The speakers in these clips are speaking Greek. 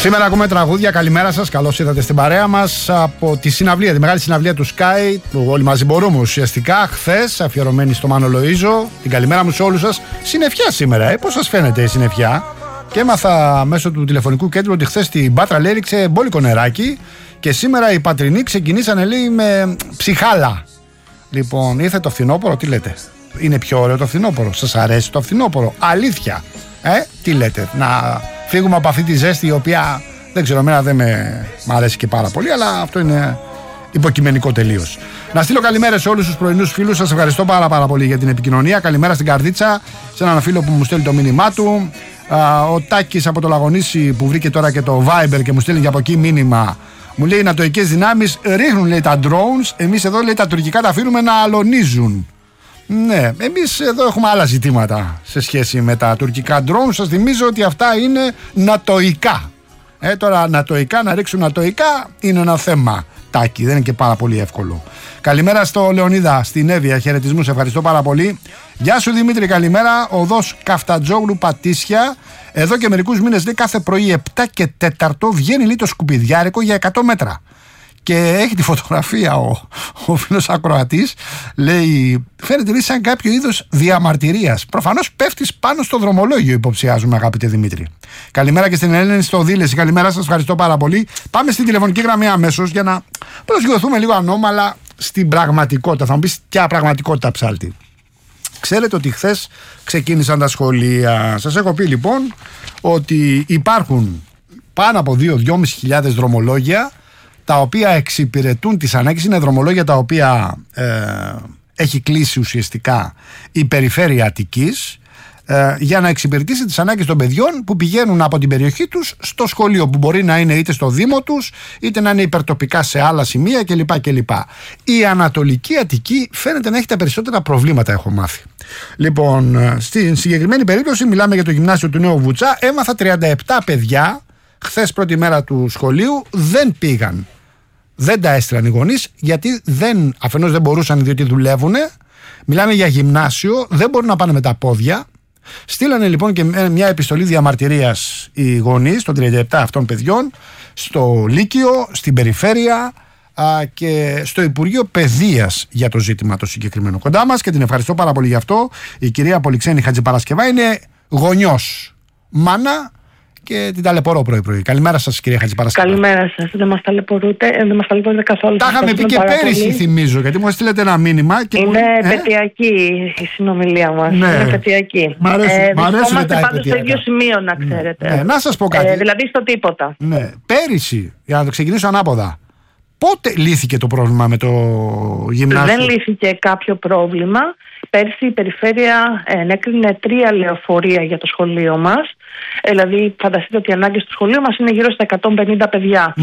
Σήμερα ακούμε τραγούδια. Καλημέρα σας, καλώς ήρθατε στην παρέα μας από τη συναυλία, τη μεγάλη συναυλία του Sky, που όλοι μαζί μπορούμε ουσιαστικά, χθες, αφιερωμένη στο Μάνο Λοΐζο. Την καλημέρα μου σε όλους σας. Συννεφιά σήμερα, πώς σας φαίνεται η συννεφιά? Και έμαθα μέσω του τηλεφωνικού κέντρου ότι χθες την Πάτρα έριξε μπόλικο νεράκι και σήμερα οι Πατρινοί ξεκινήσανε, λέει, με ψυχάλα. Λοιπόν, ήρθε το φθινόπωρο, τι λέτε? Είναι πιο ωραίο το φθινόπωρο? Σας αρέσει το φθινόπωρο? Αλήθεια, τι λέτε? Να φύγουμε από αυτή τη ζέστη, η οποία δεν ξέρω, εμένα δεν μ' αρέσει και πάρα πολύ, αλλά αυτό είναι υποκειμενικό τελείως. Να στείλω καλημέρα σε όλους τους πρωινούς φίλους. Σας ευχαριστώ πάρα πολύ για την επικοινωνία. Καλημέρα στην Καρδίτσα, σε έναν φίλο που μου στέλνει το μήνυμά του. Ο Τάκης από το Λαγονήσι, που βρήκε τώρα και το Viber και μου στέλνει και από εκεί μήνυμα. Μου λέει: οι νατοικές δυνάμεις ρίχνουν, λέει, τα drones. Εμείς εδώ, λέει, τα τουρκικά τα αφήνουμε να αλωνίζουν. Ναι, εμείς εδώ έχουμε άλλα ζητήματα σε σχέση με τα τουρκικά drones. Σας θυμίζω ότι αυτά είναι νατοικά. Τώρα νατοικά, να ρίξουν νατοικά είναι ένα θέμα. Τάκη, δεν είναι και πάρα πολύ εύκολο. Καλημέρα στο Λεωνίδα, στην Εύβοια. Χαιρετισμούς, ευχαριστώ πάρα πολύ. Γεια σου Δημήτρη, καλημέρα. Οδός Καφτατζόγλου Πατήσια. Εδώ και μερικούς μήνες, λέει, κάθε πρωί 7 και 4 βγαίνει, λέει, το σκουπιδιάρικο για 100 μέτρα. Και έχει τη φωτογραφία ο φίλος ακροατής. Λέει: φαίνεται, λέει, σαν κάποιο είδος διαμαρτυρίας. Προφανώς πέφτεις πάνω στο δρομολόγιο, υποψιάζουμε, αγαπητέ Δημήτρη. Καλημέρα και στην Ελένη στο Δήλεση. Καλημέρα σας, ευχαριστώ πάρα πολύ. Πάμε στην τηλεφωνική γραμμή αμέσως για να προσγειωθούμε λίγο ανώμαλα στην πραγματικότητα. Θα μου πεις, ποια πραγματικότητα, ψάλτη? Ξέρετε ότι χθες ξεκίνησαν τα σχολεία. Σας έχω πει λοιπόν ότι υπάρχουν πάνω από 2.500 δρομολόγια, τα οποία εξυπηρετούν τις ανάγκες. Είναι δρομολόγια τα οποία έχει κλείσει ουσιαστικά η περιφέρεια Αττικής για να εξυπηρετήσει τις ανάγκες των παιδιών που πηγαίνουν από την περιοχή τους στο σχολείο, που μπορεί να είναι είτε στο Δήμο τους, είτε να είναι υπερτοπικά σε άλλα σημεία κλπ. Η Ανατολική Αττική φαίνεται να έχει τα περισσότερα προβλήματα, έχω μάθει. Λοιπόν, στην συγκεκριμένη περίπτωση μιλάμε για το γυμνάσιο του Νέου Βουτσά. Έμαθα 37 παιδιά χθες, πρώτη μέρα του σχολείου, δεν πήγαν. Δεν τα έστειλαν οι γονείς, γιατί αφενός δεν μπορούσαν, διότι δουλεύουν. Μιλάμε για γυμνάσιο, δεν μπορούν να πάνε με τα πόδια. Στείλανε λοιπόν και μια επιστολή διαμαρτυρίας οι γονείς των 37 αυτών παιδιών στο Λύκειο, στην περιφέρεια και στο Υπουργείο Παιδείας για το ζήτημα το συγκεκριμένο. Κοντά μας, και την ευχαριστώ πάρα πολύ γι' αυτό, η κυρία Πολυξένη Χατζηπαρασκευά, είναι γονιός, μάνα, και την ταλαιπωρώ πρωί-πρωί. Καλημέρα σας, κυρία Χατζηπαρασκευά. Καλημέρα σας. Δεν μας ταλαιπωρείτε καθόλου. Τα είχαμε πει και πέρυσι, θυμίζω, γιατί μου έστειλετε ένα μήνυμα. Και είναι επαιτειακή η συνομιλία μας. Ναι. Είναι επαιτειακή. Μ' αρέσουν βρισκόμαστε πάντως στο ίδιο σημείο, να ξέρετε. Ναι. Να σας πω κάτι. Δηλαδή στο τίποτα. Ναι. Πέρυσι, για να το ξεκινήσω ανάποδα, πότε λύθηκε το πρόβλημα με το γυμνάσιο? Δεν λύθηκε κάποιο πρόβλημα. Πέρσι η περιφέρεια ενέκρινε 3 λεωφορεία για το σχολείο μας. Δηλαδή, φανταστείτε ότι οι ανάγκες του σχολείου μας είναι γύρω στα 150 παιδιά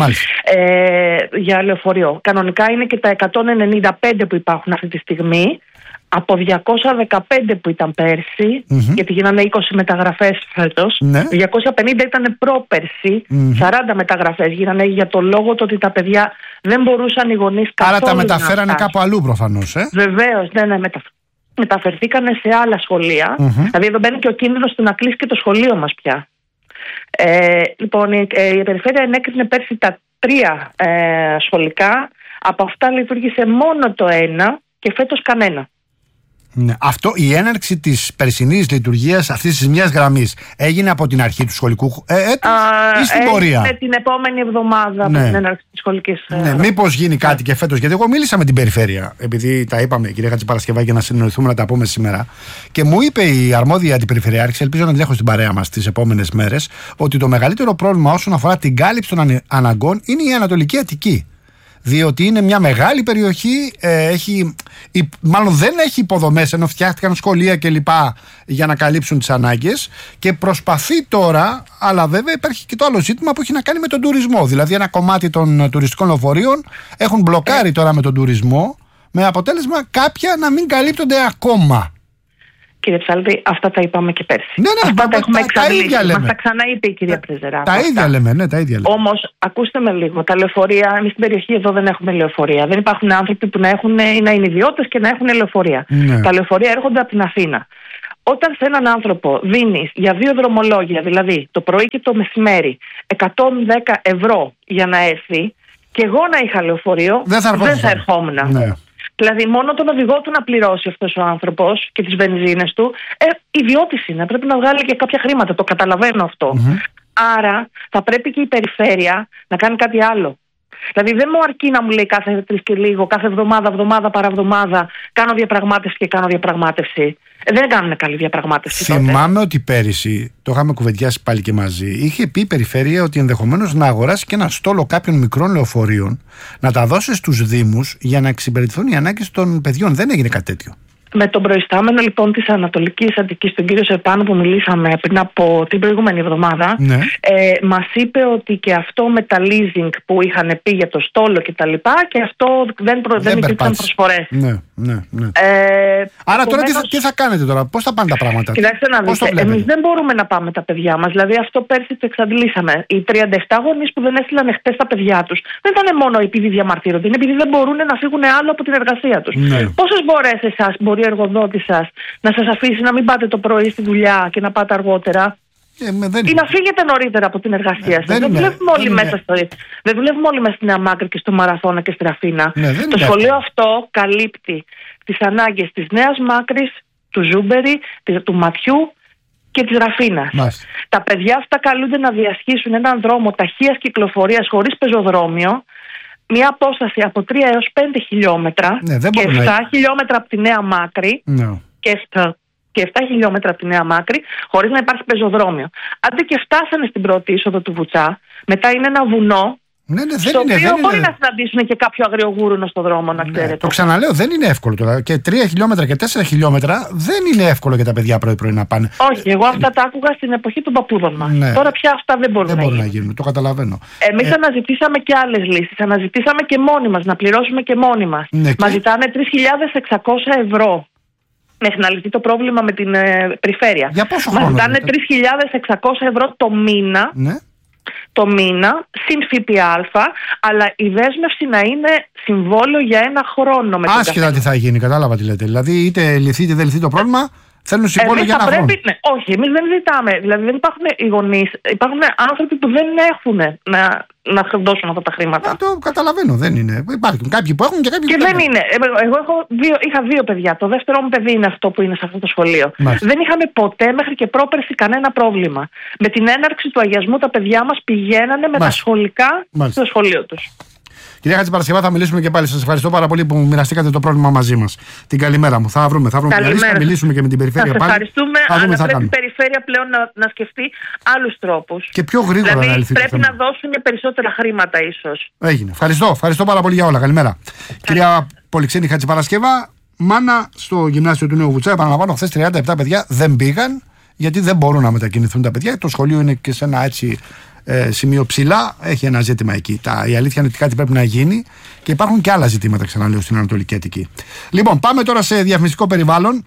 για λεωφορείο. Κανονικά είναι και τα 195 που υπάρχουν αυτή τη στιγμή, από 215 που ήταν πέρσι, γιατί γίνανε 20 μεταγραφές φέτος. 250 ήταν πρόπερσι, 40 μεταγραφές γίνανε για το λόγο ότι τα παιδιά δεν μπορούσαν οι γονείς καθόλου. Άρα τα μεταφέρανε κάπου αλλού προφανώς. Βεβαίως, ναι, μεταφερθήκανε σε άλλα σχολεία. Δηλαδή εδώ μπαίνει και ο κίνδυνος του να κλείσει και το σχολείο μας πια. Λοιπόν, η περιφέρεια ενέκρινε πέρσι τα 3 σχολικά. Από αυτά λειτουργήσε μόνο το 1 και φέτος κανένα. Ναι. Αυτό, η έναρξη της περσινής λειτουργίας αυτής της μιας γραμμής έγινε από την αρχή του σχολικού έτους ή στην πορεία? Έγινε την επόμενη εβδομάδα από την έναρξη της σχολικής. Ναι, μήπως γίνει κάτι και φέτος? Γιατί εγώ μίλησα με την περιφέρεια, επειδή τα είπαμε, κυρία Χατζηπαρασκευά, για να συνεννοηθούμε να τα πούμε σήμερα. Και μου είπε η αρμόδια αντιπεριφερειάρχης, ελπίζω να την έχω στην παρέα μας τις επόμενες μέρες, ότι το μεγαλύτερο πρόβλημα όσον αφορά την κάλυψη των αναγκών είναι η Ανατολική Αττική. Διότι είναι μια μεγάλη περιοχή, μάλλον δεν έχει υποδομές, ενώ φτιάχτηκαν σχολεία κλπ. Για να καλύψουν τις ανάγκες, και προσπαθεί τώρα, αλλά βέβαια υπάρχει και το άλλο ζήτημα που έχει να κάνει με τον τουρισμό. Δηλαδή ένα κομμάτι των τουριστικών λεωφορείων έχουν μπλοκάρει τώρα με τον τουρισμό, με αποτέλεσμα κάποια να μην καλύπτονται ακόμα. Κύριε Ψάλτη, αυτά τα είπαμε και πέρσι. Ναι, αυτά τα έχουμε εξαντλήσει. Μας τα ξαναείπε η κυρία Πρεζερά. Τα ίδια λέμε, ναι, τα ίδια λέμε. Όμως, ακούστε με λίγο. Τα λεωφορεία, εμείς στην περιοχή εδώ δεν έχουμε λεωφορεία. Δεν υπάρχουν άνθρωποι που να είναι ιδιώτες και να έχουν λεωφορεία. Ναι. Τα λεωφορεία έρχονται από την Αθήνα. Όταν σε έναν άνθρωπο δίνεις για 2 δρομολόγια, δηλαδή το πρωί και το μεσημέρι, 110 ευρώ για να έρθει, και εγώ να είχα λεωφορείο, δεν θα ερχόμουν. Ναι. Δηλαδή, μόνο τον οδηγό του να πληρώσει αυτός ο άνθρωπος και τις βενζίνες του, ιδιώτης είναι. Πρέπει να βγάλει και κάποια χρήματα. Το καταλαβαίνω αυτό. Άρα, θα πρέπει και η περιφέρεια να κάνει κάτι άλλο. Δηλαδή, δεν μου αρκεί να μου λέει κάθε 3 και λίγο, κάθε εβδομάδα παραβδομάδα, κάνω διαπραγμάτευση. Δεν κάνουν καλή διαπραγμάτευση. Θυμάμαι ότι πέρυσι, το είχαμε κουβεντιάσει πάλι και μαζί, είχε πει η περιφέρεια ότι ενδεχομένως να αγοράσει και ένα στόλο κάποιων μικρών λεωφορείων, να τα δώσει στους Δήμους για να εξυπηρετηθούν οι ανάγκες των παιδιών. Δεν έγινε κάτι τέτοιο. Με τον προϊστάμενο λοιπόν της Ανατολικής Αττικής, τον κύριο Σερπάνο, που μιλήσαμε πριν από την προηγούμενη εβδομάδα, ναι. Μας είπε ότι και αυτό με τα leasing που είχαν πει για το στόλο και τα λοιπά, και αυτό δεν υπήρξαν προσφορές. Ναι. Άρα τώρα τι θα κάνετε τώρα, πώς θα πάνε τα πράγματα? Κοιτάξτε να δείτε, εμείς δεν μπορούμε να πάμε τα παιδιά μας. Δηλαδή αυτό πέρσι το εξαντλήσαμε. Οι 37 γονείς που δεν έστειλαν χτες τα παιδιά τους, δεν ήταν μόνο επειδή διαμαρτύρονται, είναι επειδή δεν μπορούν να φύγουν άλλο από την εργασία τους. Ναι. Πόσες φορές εσάς μπορεί ο εργοδότης σας να σας αφήσει να μην πάτε το πρωί στη δουλειά και να πάτε αργότερα? Ή να φύγετε νωρίτερα από την εργασία σας. Δεν δουλεύουμε όλοι μέσα στη Νέα Μάκρη και στο Μαραθώνα και στη Ραφίνα. Το σχολείο αυτό καλύπτει τις ανάγκες της Νέας Μάκρης, του Ζούμπερη, του Ματιού και της Ραφίνας. Τα παιδιά αυτά καλούνται να διασχίσουν έναν δρόμο ταχείας κυκλοφορίας χωρίς πεζοδρόμιο, μια απόσταση από 3 έως 5 χιλιόμετρα, και 7 χιλιόμετρα από τη Νέα Μάκρη, και 7 χιλιόμετρα από τη Νέα Μάκρη, χωρίς να υπάρχει πεζοδρόμιο. Αντί και φτάσανε στην πρώτη είσοδο του Βουτσά, μετά είναι ένα βουνό, στο οποίο μπορεί να συναντήσουν και κάποιο αγριογούρουνο στο δρόμο, να ξέρετε. Το ξαναλέω, δεν είναι εύκολο τώρα. Και 3 χιλιόμετρα και 4 χιλιόμετρα δεν είναι εύκολο για τα παιδιά πρωί-πρωί να πάνε. Όχι, εγώ αυτά τα άκουγα στην εποχή των παππούδων μας. Τώρα πια αυτά δεν μπορούν να γίνουν. Το καταλαβαίνω. Εμείς αναζητήσαμε και άλλες λύσεις. Αναζητήσαμε και μόνοι μας, να πληρώσουμε και μόνοι μας. Μας ζητάνε 3.600 ευρώ. Μέχρι να λυθεί το πρόβλημα με την περιφέρεια. Για πόσο χρόνο? Μας ζητάνε 3.600 ευρώ το μήνα. Ναι. Το μήνα, συν ΦΠΑ, αλλά η δέσμευση να είναι συμβόλαιο για 1 χρόνο. Άσχετα τι θα γίνει, κατάλαβα τι λέτε. Δηλαδή, είτε λυθεί είτε δεν λυθεί το πρόβλημα, θέλουν συμβόλαιο για 1 χρόνο. Ναι, όχι, εμείς δεν ζητάμε. Δηλαδή, δεν υπάρχουν οι γονείς, υπάρχουν άνθρωποι που δεν έχουν να δώσουν αυτά τα χρήματα. Το καταλαβαίνω, δεν είναι. Υπάρχουν κάποιοι που έχουν και κάποιοι που δεν είναι. Εγώ είχα 2 παιδιά. Το δεύτερο μου παιδί είναι αυτό που είναι σε αυτό το σχολείο. Μάλιστα. Δεν είχαμε ποτέ μέχρι και πρόπερση κανένα πρόβλημα. Με την έναρξη του αγιασμού τα παιδιά μας πηγαίνανε με τα σχολικά στο σχολείο τους. Κυρία Χατζηπαρασκευά, θα μιλήσουμε και πάλι. Σας ευχαριστώ πάρα πολύ που μοιραστήκατε το πρόβλημα μαζί μας. Την καλημέρα μου. Θα βρούμε θα μιλήσουμε και με την περιφέρεια πάλι. Ευχαριστούμε, αλλά πρέπει η περιφέρεια πλέον να σκεφτεί άλλους τρόπους. Και πιο γρήγορα δηλαδή, να λυθεί. Πρέπει να δώσουν περισσότερα χρήματα, ίσως. Έγινε. Ευχαριστώ πάρα πολύ για όλα. Καλημέρα. Κυρία Πολυξένη Χατζηπαρασκευά, μάνα στο γυμνάσιο του Νέου Βουτσά. Επαναλαμβάνω, χθες 37 παιδιά δεν πήγαν, γιατί δεν μπορούν να μετακινηθούν τα παιδιά. Το σχολείο είναι και σε ένα έτσι σημείο ψηλά, έχει ένα ζήτημα εκεί. Η αλήθεια είναι ότι κάτι πρέπει να γίνει και υπάρχουν και άλλα ζητήματα, ξαναλέω, στην Ανατολική Αττική. Λοιπόν, πάμε τώρα σε διαφημιστικό περιβάλλον.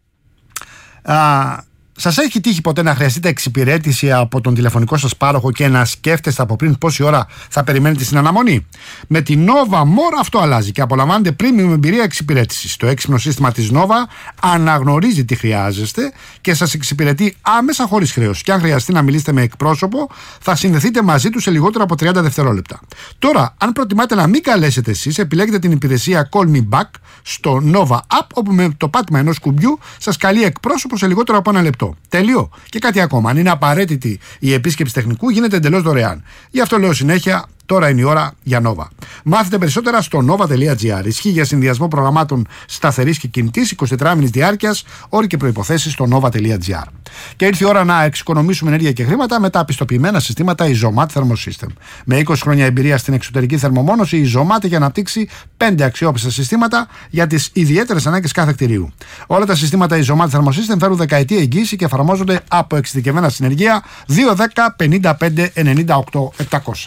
Σας έχει τύχει ποτέ να χρειαστείτε εξυπηρέτηση από τον τηλεφωνικό σας πάροχο και να σκέφτεστε από πριν πόση ώρα θα περιμένετε στην αναμονή? Με την Nova More αυτό αλλάζει και απολαμβάνετε premium εμπειρία εξυπηρέτησης. Το έξυπνο σύστημα της Nova αναγνωρίζει τι χρειάζεστε και σας εξυπηρετεί άμεσα χωρίς χρέος. Και αν χρειαστεί να μιλήσετε με εκπρόσωπο, θα συνδεθείτε μαζί του σε λιγότερο από 30 δευτερόλεπτα. Τώρα, αν προτιμάτε να μην καλέσετε εσείς, επιλέγετε την υπηρεσία Call Me Back στο Nova App, όπου με το πάτημα ενός κουμπιού σας καλεί εκπρόσωπο σε λιγότερο από 1 λεπτό. Τέλειο. Και κάτι ακόμα. Αν είναι απαραίτητη η επίσκεψη τεχνικού, γίνεται εντελώς δωρεάν. Γι' αυτό λέω συνέχεια, τώρα είναι η ώρα για Nova. Μάθετε περισσότερα στο nova.gr. Ισχύει για συνδυασμό προγραμμάτων σταθερής και κινητής 24μηνης διάρκειας, όροι και προϋποθέσεις στο nova.gr. Και ήρθε η ώρα να εξοικονομήσουμε ενέργεια και χρήματα με τα πιστοποιημένα συστήματα Isomat Thermosystem. Με 20 χρόνια εμπειρία στην εξωτερική θερμομόνωση, η Isomat έχει αναπτύξει 5 αξιόπιστα συστήματα για τις ιδιαίτερες ανάγκες κάθε κτηρίου. Όλα τα συστήματα Isomat Thermosystem φέρουν δεκαετία εγγύηση και εφαρμόζονται από εξειδικευμένα συνεργεία 210 55 98 700.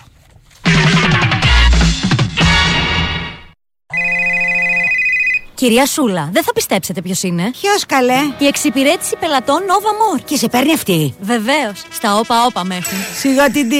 Κυρία Σούλα, δεν θα πιστέψετε ποιος είναι. Ποιος, καλέ? Η εξυπηρέτηση πελατών Nova More. Και σε παίρνει αυτή? Βεβαίως, στα όπα με έχουν. Σιγά την ντίβα.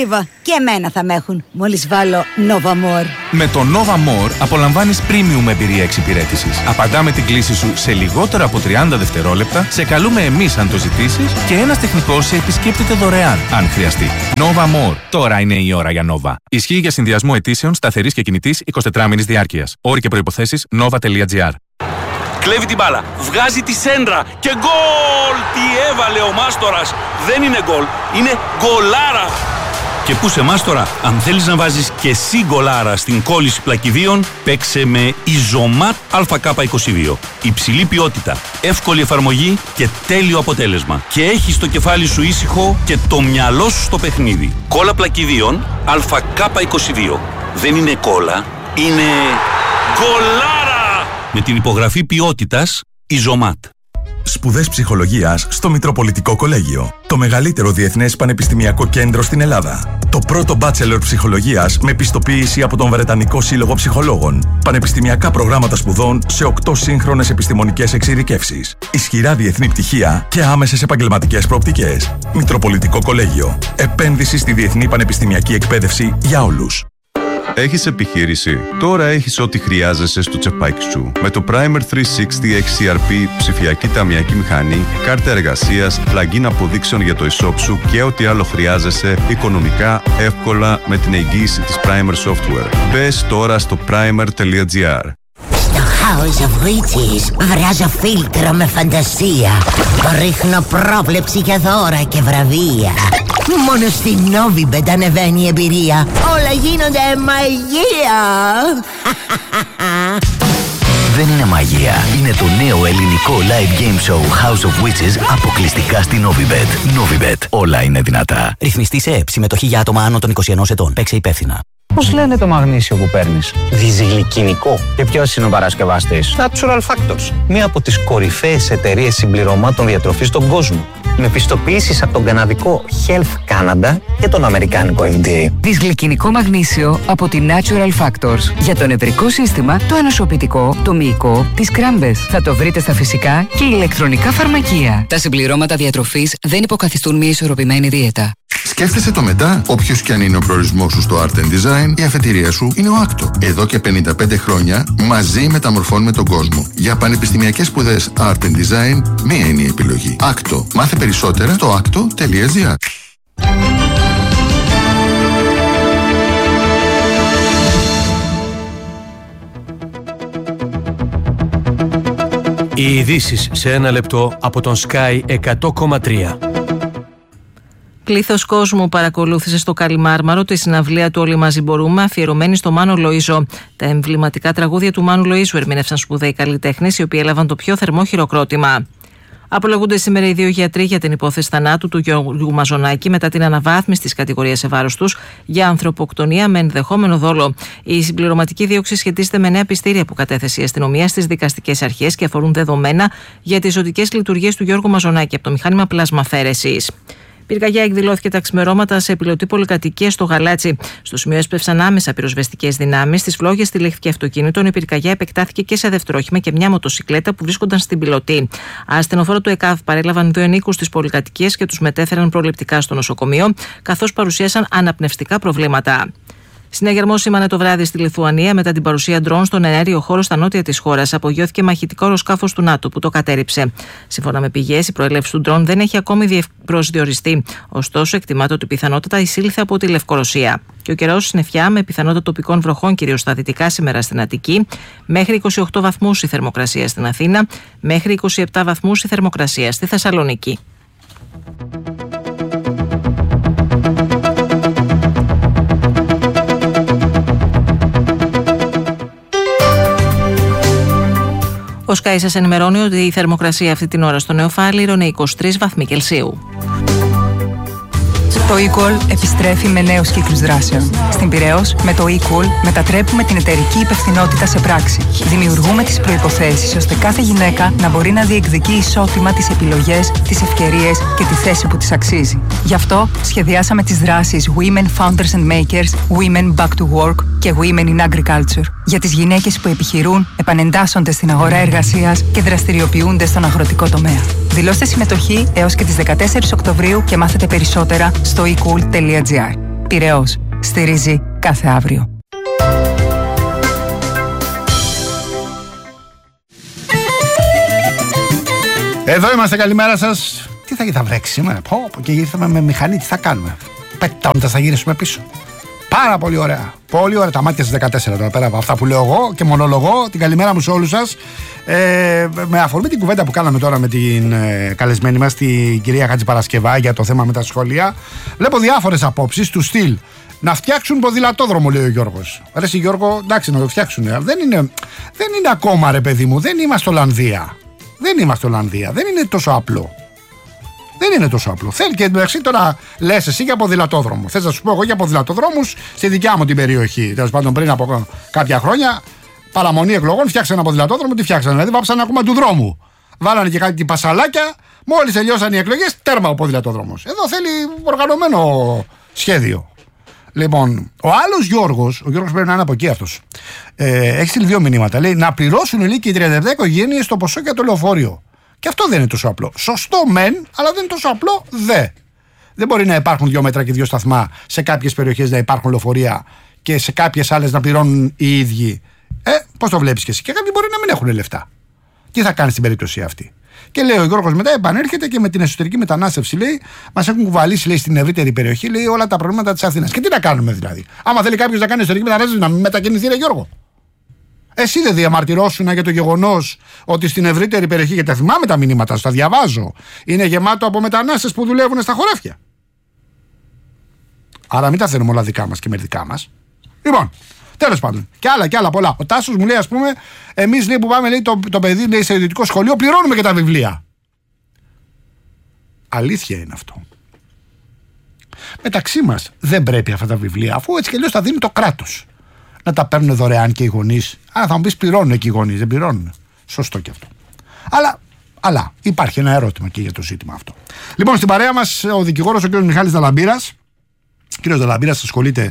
Και εμένα θα με έχουν μόλις βάλω Nova More. Με το Nova More απολαμβάνεις premium εμπειρία εξυπηρέτησης. Απαντάμε την κλήση σου σε λιγότερα από 30 δευτερόλεπτα, σε καλούμε εμείς αν το ζητήσεις και ένας τεχνικός σε επισκέπτεται δωρεάν αν χρειαστεί. Nova More. Τώρα είναι η ώρα για Nova. Ισχύει για συνδυασμό αιτήσεων σταθερής και κινητής 24 μήνης διάρκειας. Όροι και προϋποθέσεις nova.gr. Κλέβει την μπάλα, βγάζει τη σέντρα και γκολ! Τι έβαλε ο Μάστορας! Δεν είναι γκολ, είναι γκολάρα! Και πού σε Μάστορα, αν θέλεις να βάζεις και εσύ γκολάρα στην κόλληση πλακιδίων, παίξε με Ιζωμάτ ΑΚ22. Υψηλή ποιότητα, εύκολη εφαρμογή και τέλειο αποτέλεσμα. Και έχεις το κεφάλι σου ήσυχο και το μυαλό σου στο παιχνίδι. Κόλλα πλακιδίων ΑΚ22. Δεν είναι κόλλα, είναι γκολάρα! Με την υπογραφή ποιότητας Ιζωμάτ. Σπουδές ψυχολογίας στο Μητροπολιτικό Κολέγιο. Το μεγαλύτερο διεθνές πανεπιστημιακό κέντρο στην Ελλάδα. Το πρώτο bachelor ψυχολογίας με πιστοποίηση από τον Βρετανικό Σύλλογο Ψυχολόγων. Πανεπιστημιακά προγράμματα σπουδών σε 8 σύγχρονες επιστημονικές εξειδικεύσεις. Ισχυρά διεθνή πτυχία και άμεσες επαγγελματικές προοπτικές. Μητροπολιτικό Κολέγιο. Επένδυση στη διεθνή πανεπιστημιακή εκπαίδευση για όλους. Έχεις επιχείρηση? Τώρα έχεις ό,τι χρειάζεσαι στο τσεπάκι σου. Με το Primer 360 XCRP, ψηφιακή ταμιακή μηχανή, κάρτα εργασίας, plugin αποδείξεων για το e-shop σου και ό,τι άλλο χρειάζεσαι οικονομικά, εύκολα με την εγγύηση της Primer Software. Μπες τώρα στο primer.gr. Στο House of Witches βράζω φίλτρο με φαντασία. Ρίχνω πρόβλεψη για δώρα και βραβεία. Μόνο στην Novibet ανεβαίνει η εμπειρία. Όλα γίνονται μαγεία. Δεν είναι μαγεία. Είναι το νέο ελληνικό live game show House of Witches αποκλειστικά στην Novibet. Novibet. Όλα είναι δυνατά. Ρυθμιστή σε ΕΕΠ. Συμμετοχή για άτομα άνω των 21 ετών. Παίξε υπεύθυνα. Πώς λένε το μαγνήσιο που παίρνεις? Διζυγλυκινικό. Και ποιος είναι ο παρασκευαστής? Natural Factors. Μία από τις κορυφαίες εταιρείες συμπληρωμάτων διατροφής στον κόσμο. Με πιστοποιήσεις από τον καναδικό Health Canada και τον αμερικάνικο FDA. Δυσγλυκινικό μαγνήσιο από τη Natural Factors. Για το νευρικό σύστημα, το ανοσοποιητικό, το μυϊκό, τις κράμπες. Θα το βρείτε στα φυσικά και ηλεκτρονικά φαρμακεία. Τα συμπληρώματα διατροφής δεν υποκαθιστούν μια ισορροπημένη δίαιτα. Σκέφτεσαι το μετά, όποιος και αν είναι ο προορισμός σου στο Art and Design, η αφετηρία σου είναι ο Άκτο. Εδώ και 55 χρόνια μαζί μεταμορφώνουμε τον κόσμο. Για πανεπιστημιακές σπουδές Art and Design, μία είναι η επιλογή. Άκτο. Μάθε περισσότερα στο akto.gr. Οι ειδήσεις σε ένα λεπτό από τον Sky 100,3. Πλήθος κόσμου παρακολούθησε στο Καλιμάρμαρο τη συναυλία του Όλοι Μαζί Μπορούμε, αφιερωμένη στο Μάνο Λοΐζο. Τα εμβληματικά τραγούδια του Μάνου Λοΐζου ερμήνευσαν σπουδαίοι καλλιτέχνες, οι οποίοι έλαβαν το πιο θερμό χειροκρότημα. Απολογούνται σήμερα οι δύο γιατροί για την υπόθεση θανάτου του Γιώργου Μαζονάκη μετά την αναβάθμιση της κατηγορίας σε βάρος τους για ανθρωποκτονία με ενδεχόμενο δόλο. Η συμπληρωματική δίωξη σχετίζεται με νέα πιστήρια που κατέθεσε η αστυνομία στις δικαστικές αρχές και αφορούν δεδομένα για τις ζωτικές λειτουργίες του Γιώργου Μαζονάκη από το μηχάνημα πλασμαφαίρεσης. Πυρκαγιά εκδηλώθηκε τα ξημερώματα σε πιλωτή πολυκατοικία στο Γαλάτσι. Στο σημείο έσπευσαν άμεσα πυροσβεστικές δυνάμεις. Στις φλόγες τυλίχθηκε αυτοκίνητο. Η πυρκαγιά επεκτάθηκε και σε δευτερόχημα και μια μοτοσικλέτα που βρίσκονταν στην πιλωτή. Ασθενοφόρο του ΕΚΑΒ παρέλαβαν δύο ενίκους της πολυκατοικίας και τους μετέφεραν προληπτικά στο νοσοκομείο, καθώς παρουσίασαν αναπνευστικά προβλήματα. Συναγερμό σήμανε το βράδυ στη Λιθουανία μετά την παρουσία ντρόν στον αέριο χώρο στα νότια της χώρας. Απογειώθηκε μαχητικό αεροσκάφος του ΝΑΤΟ που το κατέρριψε. Σύμφωνα με πηγές, η προέλευση του ντρόν δεν έχει ακόμη προσδιοριστεί. Ωστόσο, εκτιμάται ότι πιθανότατα εισήλθε από τη Λευκορωσία. Και ο καιρός συννεφιά με πιθανότητα τοπικών βροχών, κυρίως στα δυτικά σήμερα στην Αττική. Μέχρι 28 βαθμούς η θερμοκρασία στην Αθήνα. Μέχρι 27 βαθμούς η θερμοκρασία στη Θεσσαλονίκη. Ο Sky σας ενημερώνει ότι η θερμοκρασία αυτή την ώρα στο Νεοφάλιρο είναι 23 βαθμοί Κελσίου. Το eCall επιστρέφει με νέους κύκλους δράσεων. Στην Πειραιώς, με το eCall μετατρέπουμε την εταιρική υπευθυνότητα σε πράξη. Δημιουργούμε τις προϋποθέσεις ώστε κάθε γυναίκα να μπορεί να διεκδικεί ισότιμα τις επιλογές, τις ευκαιρίες και τη θέση που της αξίζει. Γι' αυτό σχεδιάσαμε τις δράσεις Women Founders and Makers, Women Back to Work και Women in Agriculture. Για τις γυναίκες που επιχειρούν, επανεντάσσονται στην αγορά εργασίας και δραστηριοποιούνται στον αγροτικό τομέα. Δηλώστε συμμετοχή έως και τις 14 Οκτωβρίου και μάθετε περισσότερα στο ecool.gr. Πειραιώς. Στηρίζει κάθε αύριο. Εδώ είμαστε, καλημέρα σας. Τι θα βρέξει σήμερα? Και ήρθαμε με μηχανή, τι θα κάνουμε? Πετώντας θα γυρίσουμε πίσω. Πάρα πολύ ωραία. Πολύ ωραία. Τα μάτια στις 14 τώρα πέρα από αυτά που λέω εγώ και μονολογώ. Την καλημέρα μου σε όλους σας. Με αφορμή την κουβέντα που κάναμε τώρα με την καλεσμένη μας, την κυρία Χατζηπαρασκευά, για το θέμα με τα σχολεία, βλέπω διάφορες απόψεις του στυλ. Να φτιάξουν ποδηλατόδρομο, λέει ο Γιώργος. Ρε εσύ Γιώργο, εντάξει, να το φτιάξουν. Δεν είναι ακόμα, ρε παιδί μου, δεν είμαστε Ολλανδία. Δεν είναι τόσο απλό. Θέλει και εντάξει, τώρα λες εσύ για ποδηλατόδρομο. Θες να σου πω εγώ για ποδηλατοδρόμους στη δικιά μου την περιοχή. Τέλος πάντων, πριν από κάποια χρόνια, παραμονή εκλογών, φτιάξανε ένα ποδηλατόδρομο. Τι φτιάξανε? Δηλαδή, βάψανε ακόμα του δρόμου. Βάλανε και κάτι πασαλάκια. Μόλις τελειώσαν οι εκλογές, τέρμα ο ποδηλατόδρομος. Εδώ θέλει οργανωμένο σχέδιο. Λοιπόν, ο άλλος Γιώργος, ο Γιώργος πρέπει να είναι από εκεί αυτός, έχει στείλει 2 μηνύματα. Λέει να πληρώσουν οι 37 οικογένειες το ποσό για το λεωφορείο. Και αυτό δεν είναι τόσο απλό. Σωστό μεν, αλλά δεν είναι τόσο απλό δε. Δεν μπορεί να υπάρχουν 2 μέτρα και 2 σταθμά σε κάποιες περιοχές, να υπάρχουν λεωφορεία και σε κάποιες άλλες να πληρώνουν οι ίδιοι. Πώς το βλέπεις και εσύ? Και κάποιοι μπορεί να μην έχουν λεφτά. Τι θα κάνει στην περίπτωση αυτή? Και λέει ο Γιώργος μετά, επανέρχεται και με την εσωτερική μετανάστευση, λέει, μας έχουν κουβαλήσει, λέει, στην ευρύτερη περιοχή, λέει, όλα τα προβλήματα της Αθήνας. Και τι να κάνουμε δηλαδή? Άμα θέλει κάποιος να κάνει εσωτερική μετανάστευση, να μην μετακινηθεί, ρε Γιώργο. Εσύ δεν διαμαρτυρώσουνα για το γεγονός ότι στην ευρύτερη περιοχή, γιατί θυμάμαι τα μηνύματα σου, τα διαβάζω, είναι γεμάτο από μετανάστες που δουλεύουν στα χωράφια. Άρα μην τα θέλουμε όλα δικά μας και μερικά μας. Λοιπόν, τέλος πάντων, και άλλα πολλά. Ο Τάσος μου λέει, ας πούμε, εμείς, λέει, που πάμε, λέει, το παιδί, λέει, σε ιδιωτικό σχολείο, πληρώνουμε και τα βιβλία. Αλήθεια είναι αυτό. Μεταξύ μας δεν πρέπει αυτά τα βιβλία, αφού έτσι κι αλλιώς τα δίνει το κράτος, να τα παίρνουν δωρεάν και οι γονείς. Άρα θα μου πεις, πληρώνουν και οι γονείς, δεν πληρώνουν? Σωστό και αυτό. Αλλά υπάρχει ένα ερώτημα και για το ζήτημα αυτό. Λοιπόν, στην παρέα μας ο δικηγόρος, ο κ. Μιχάλης Δαλαμπύρας. Ο κ. Δαλαμπύρας ασχολείται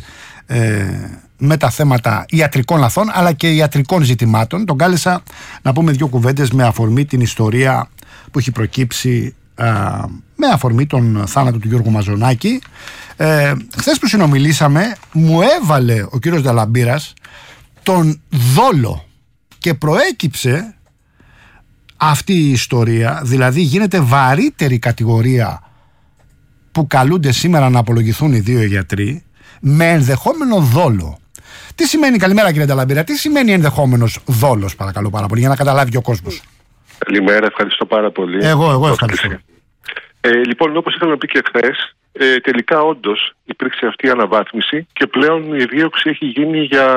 με τα θέματα ιατρικών λαθών αλλά και ιατρικών ζητημάτων. Τον κάλεσα να πούμε 2 κουβέντες με αφορμή την ιστορία που έχει προκύψει με αφορμή τον θάνατο του Γιώργου Μαζονάκη. Χθες που συνομιλήσαμε, μου έβαλε ο κύριος Δαλαμπύρας τον δόλο και προέκυψε αυτή η ιστορία, δηλαδή γίνεται βαρύτερη κατηγορία που καλούνται σήμερα να απολογηθούν οι 2 γιατροί με ενδεχόμενο δόλο. Τι σημαίνει, καλημέρα κύριε Δαλαμπύρα, τι σημαίνει ενδεχόμενος δόλος, παρακαλώ πάρα πολύ, για να καταλάβει και ο κόσμος? Καλημέρα, ευχαριστώ πάρα πολύ. Εγώ ευχαριστώ. Λοιπόν, όπως είχαμε πει και χθες, τελικά όντως υπήρξε αυτή η αναβάθμιση και πλέον η δίωξη έχει γίνει για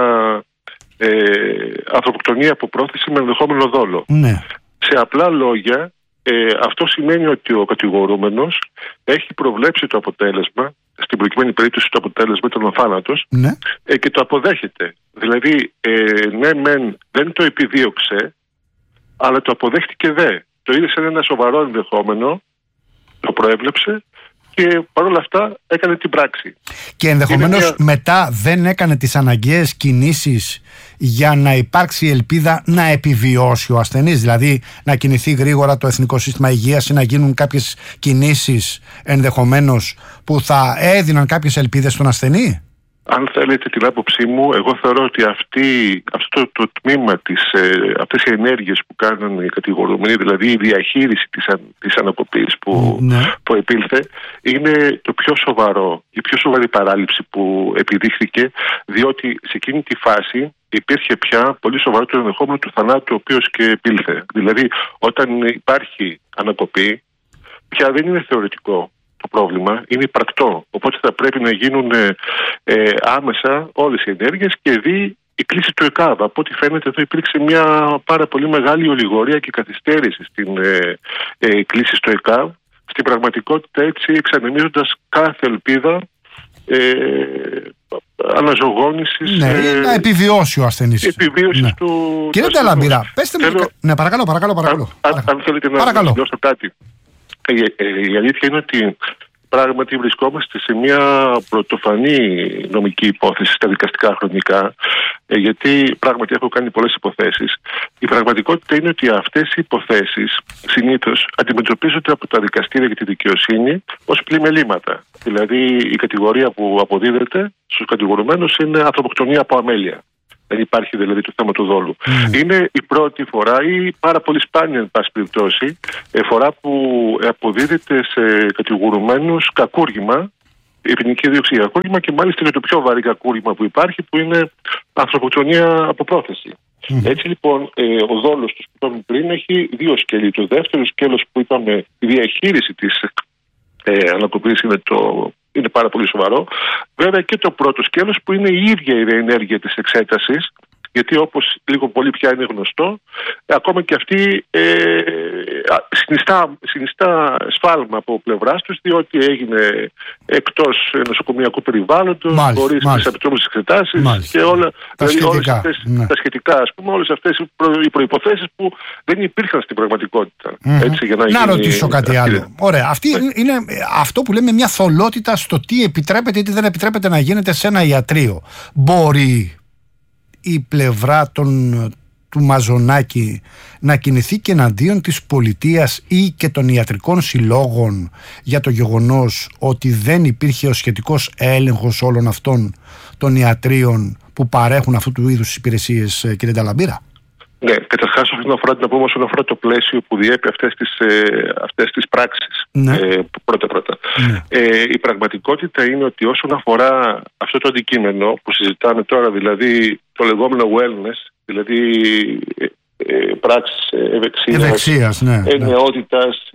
ανθρωποκτονία από πρόθεση με ενδεχόμενο δόλο. Ναι. Σε απλά λόγια, αυτό σημαίνει ότι ο κατηγορούμενος έχει προβλέψει το αποτέλεσμα, στην προκειμένη περίπτωση το αποτέλεσμα ήταν ο θάνατος, ναι, και το αποδέχεται. Δηλαδή, ναι μεν δεν το επιδίωξε, αλλά το αποδέχτηκε δε. Το είδε σαν ένα σοβαρό ενδεχόμενο, το προέβλεψε και παρόλα αυτά έκανε την πράξη. Και ενδεχομένως μετά δεν έκανε τις αναγκαίες κινήσεις για να υπάρξει ελπίδα να επιβιώσει ο ασθενής, δηλαδή να κινηθεί γρήγορα το Εθνικό Σύστημα Υγείας ή να γίνουν κάποιες κινήσεις ενδεχομένως που θα έδιναν κάποιες ελπίδες στον ασθενή. Αν θέλετε την άποψή μου, εγώ θεωρώ ότι αυτό το τμήμα, αυτές οι ενέργειες που κάνουν οι κατηγορούμενοι, δηλαδή η διαχείριση της ανακοπής που επήλθε, είναι το πιο σοβαρό, η πιο σοβαρή παράληψη που επιδείχθηκε, διότι σε εκείνη τη φάση υπήρχε πια πολύ σοβαρό το ενδεχόμενο του θανάτου, ο οποίος και επήλθε. Δηλαδή, όταν υπάρχει ανακοπή, πια δεν είναι θεωρητικό το πρόβλημα, είναι υπαρκτό. Οπότε θα πρέπει να γίνουν άμεσα όλες οι ενέργειες και δει η κλίση του ΕΚΑΒ. Από ό,τι φαίνεται εδώ υπήρξε μια πάρα πολύ μεγάλη ολιγορία και καθυστέρηση στην κλίση στο ΕΚΑΒ. Στην πραγματικότητα έτσι εξανεμίζοντας κάθε ελπίδα αναζωογόνησης. Ναι, να επιβιώσει ο ασθενής. Επιβίωσης του. Κύριε Δαλαμπύρα, πέστε μου. Ναι, παρακαλώ. Αν θέλετε να δηλώσω κάτι. Η αλήθεια είναι ότι πράγματι βρισκόμαστε σε μια πρωτοφανή νομική υπόθεση στα δικαστικά χρονικά, γιατί πράγματι έχω κάνει πολλές υποθέσεις. Η πραγματικότητα είναι ότι αυτές οι υποθέσεις συνήθως αντιμετωπίζονται από τα δικαστήρια και τη δικαιοσύνη ως πλημελήματα. Δηλαδή η κατηγορία που αποδίδεται στους κατηγορουμένους είναι ανθρωποκτονία από αμέλεια. Δεν υπάρχει δηλαδή το θέμα του δόλου. Είναι η πρώτη φορά ή πάρα πολύ σπάνια, εν πάση περιπτώσει, φορά που αποδίδεται σε κατηγορουμένους κακούργημα, η ποινική δίωξη για κακούργημα, και μάλιστα είναι το πιο βαρύ κακούργημα που υπάρχει, που είναι ανθρωποκτονία από πρόθεση. Έτσι λοιπόν, ο δόλος που είπαμε πριν έχει δύο σκέλη. Το δεύτερο σκέλος που είπαμε, η διαχείριση της ανακοπής είναι πάρα πολύ σοβαρό. Βέβαια και το πρώτο σκέλος που είναι η ίδια η ενέργεια της εξέτασης, γιατί όπως λίγο πολύ πια είναι γνωστό, ακόμα και αυτή συνιστά σφάλμα από πλευράς τους, διότι έγινε εκτός νοσοκομιακού περιβάλλοντος, χωρίς τις επιτρόπους εξετάσεις και όλα τα σχετικά, τα σχετικά, ας πούμε, όλες αυτές οι προϋποθέσεις που δεν υπήρχαν στην πραγματικότητα. Έτσι, για να ρωτήσω κάτι άλλο. Ωραία, αυτή είναι αυτό που λέμε μια θολότητα στο τι επιτρέπεται ή τι δεν επιτρέπεται να γίνεται σε ένα ιατρείο. Μπορεί η πλευρά του Μαζονάκη να κινηθεί και εναντίον της πολιτείας ή και των ιατρικών συλλόγων για το γεγονός ότι δεν υπήρχε ο σχετικός έλεγχος όλων αυτών των ιατρίων που παρέχουν αυτού του είδους υπηρεσίες, κύριε Νταλαμπίρα? Ναι, καταρχάς όσον αφορά την πούμε, όσον αφορά το πλαίσιο που διέπει αυτές τις πράξεις, πρώτα. Η πραγματικότητα είναι ότι όσον αφορά αυτό το αντικείμενο που συζητάμε τώρα, δηλαδή το λεγόμενο wellness, δηλαδή πράξεις ευεξίας, νεότητας,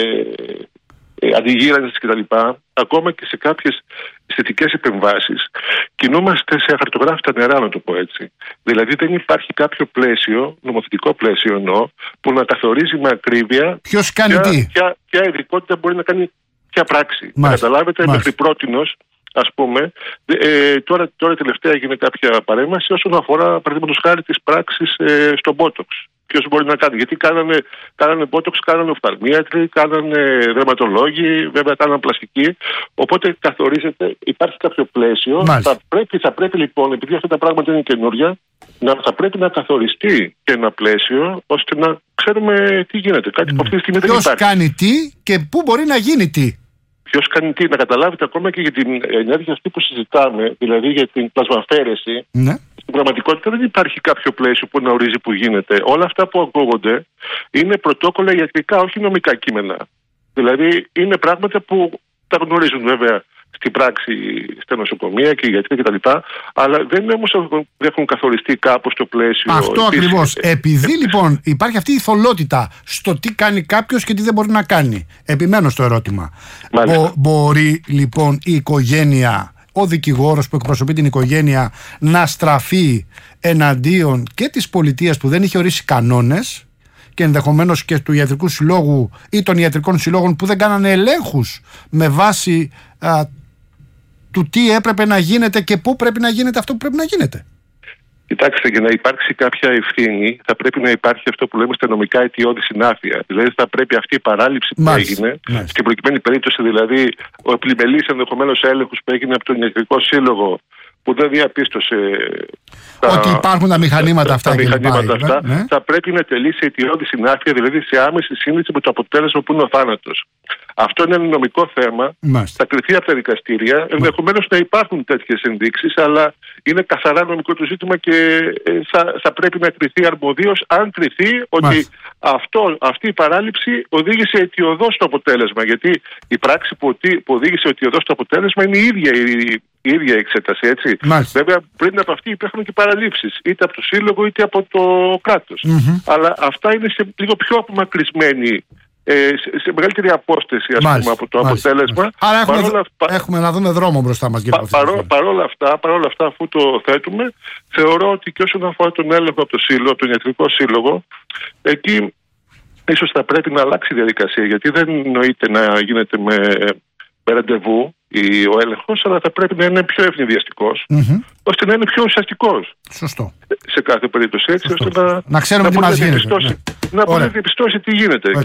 αντιγύρανσης κτλ., ακόμα και σε κάποιες αισθητικές επεμβάσεις, κινούμαστε σε αχαρτογράφητα νερά, να το πω έτσι. Δηλαδή δεν υπάρχει κάποιο πλαίσιο, νομοθετικό πλαίσιο εννοώ, που να καθορίζει με ακρίβεια ποιος κάνει τι, ποια ειδικότητα μπορεί να κάνει ποια πράξη. Να καταλάβετε, μέχρι πρότινος, ας πούμε, τώρα τελευταία έγινε κάποια παρέμβαση όσον αφορά, παραδείγματος χάρη, τις πράξεις στο Botox. Ποιος μπορεί να κάνει? Γιατί κάνανε Botox, κάνανε οφθαλμίατροι, κάνανε δερματολόγοι, βέβαια κάνανε πλαστική. Οπότε καθορίζεται, υπάρχει κάποιο πλαίσιο. Θα πρέπει λοιπόν, επειδή αυτά τα πράγματα είναι καινούρια, θα πρέπει να καθοριστεί και ένα πλαίσιο ώστε να ξέρουμε τι γίνεται. Κάτι που αυτή τη στιγμή δεν υπάρχει. Ποιος κάνει τι και πού μπορεί να γίνει τι. Ποιος κάνει τι, να καταλάβετε ακόμα και για την ενέργεια αυτή που συζητάμε, δηλαδή για την πλασμαφέρεση. Στην πραγματικότητα δεν υπάρχει κάποιο πλαίσιο που να ορίζει που γίνεται. Όλα αυτά που ακούγονται είναι πρωτόκολλα ιατρικά, όχι νομικά κείμενα. Δηλαδή είναι πράγματα που τα γνωρίζουν βέβαια στην πράξη στα νοσοκομεία και οι γιατροί κτλ. Αλλά δεν έχουν καθοριστεί κάπως το πλαίσιο. Αυτό ακριβώς. Επειδή λοιπόν υπάρχει αυτή η θολότητα στο τι κάνει κάποιος και τι δεν μπορεί να κάνει. Επιμένω στο ερώτημα. Μπορεί λοιπόν η οικογένεια, ο δικηγόρος που εκπροσωπεί την οικογένεια, να στραφεί εναντίον και της πολιτείας που δεν είχε ορίσει κανόνες και ενδεχομένως και του ιατρικού συλλόγου ή των ιατρικών συλλόγων που δεν κάνανε ελέγχους με βάση του τι έπρεπε να γίνεται και πού πρέπει να γίνεται αυτό που πρέπει να γίνεται? Κοιτάξτε, για να υπάρξει κάποια ευθύνη θα πρέπει να υπάρχει αυτό που λέμε στα νομικά αιτιώδη συνάφεια. Δηλαδή θα πρέπει αυτή η παράληψη που έγινε, στην προκειμένη περίπτωση δηλαδή ο πλημελής ενδεχομένως έλεγχος που έγινε από τον ιατρικό σύλλογο, που δεν διαπίστωσε ότι υπάρχουν τα μηχανήματα αυτά, θα πρέπει να τελεί σε αιτιώδη συνάφεια, δηλαδή σε άμεση σύνδεση με το αποτέλεσμα που είναι ο θάνατος. Αυτό είναι ένα νομικό θέμα. Θα κριθεί από τα δικαστήρια. Ενδεχομένως να υπάρχουν τέτοιες ενδείξεις, αλλά είναι καθαρά νομικό το ζήτημα και θα πρέπει να κριθεί αρμοδίως, αν κριθεί ότι αυτή η παράληψη οδήγησε αιτιωδώς στο αποτέλεσμα. Γιατί η πράξη που οδήγησε αιτιωδώς στο αποτέλεσμα είναι η ίδια εξέταση, έτσι. Βέβαια, πριν από αυτή υπάρχουν και παραλήψεις, είτε από το σύλλογο είτε από το κράτος. Αλλά αυτά είναι σε λίγο πιο απομακρυσμένοι, σε μεγαλύτερη απόσταση, ας πούμε, από το αποτέλεσμα. Άρα έχουμε να δούμε δρόμο μπροστά μας. Παρόλα αυτά, αφού το θέτουμε, θεωρώ ότι και όσον αφορά τον έλεγχο από τον ιατρικό σύλλογο, εκεί ίσως θα πρέπει να αλλάξει η διαδικασία, γιατί δεν νοείται να γίνεται με ραντεβού ο έλεγχος, αλλά θα πρέπει να είναι πιο ευνηδιαστικός, ώστε να είναι πιο ουσιαστικός. Σωστό. Σε κάθε περίπτωση, έτσι ώστε να ξέρουμε τι μας γίνεται. Να μπορεί να διαπιστώσει τι γίνεται εκεί.